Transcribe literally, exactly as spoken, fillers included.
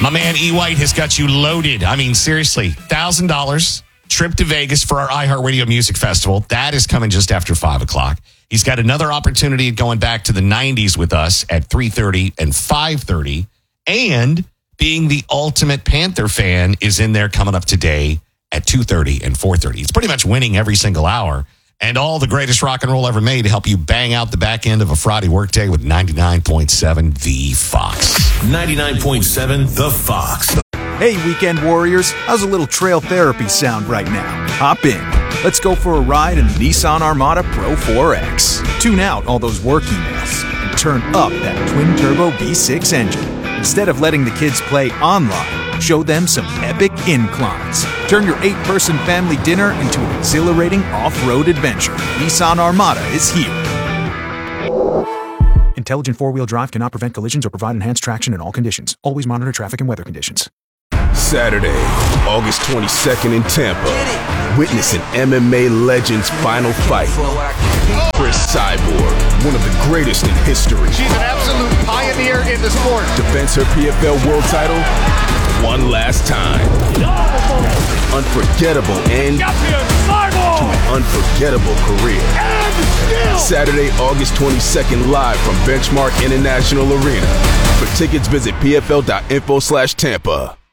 My man E. White has got you loaded. I mean, seriously, one thousand dollars trip to Vegas for our iHeartRadio Music Festival. That is coming just after five o'clock. He's got another opportunity going back to the nineties with us at three thirty and five thirty. And being the ultimate Panther fan is in there coming up today at two thirty and four thirty. It's pretty much winning every single hour. And all the greatest rock and roll ever made to help you bang out the back end of a Friday workday with ninety-nine point seven The Fox. ninety-nine point seven The Fox. Hey, weekend warriors, how's a little trail therapy sound right now? Hop in. Let's go for a ride in the Nissan Armada Pro four X. Tune out all those work emails and turn up that twin-turbo V six engine. Instead of letting the kids play online, show them some epic inclines. Turn your eight-person family dinner into an exhilarating off-road adventure. Nissan Armada is here. Intelligent four-wheel drive cannot prevent collisions or provide enhanced traction in all conditions. Always monitor traffic and weather conditions. Saturday, August twenty-second in Tampa. Witness an M M A legend's final fight. Chris Cyborg, one of the greatest in history. She's an absolute pioneer in the sport. Defends her P F L world title one last time. Unforgettable end to an unforgettable career. Saturday, August twenty-second, live from Benchmark International Arena. For tickets, visit P F L dot info slash Tampa.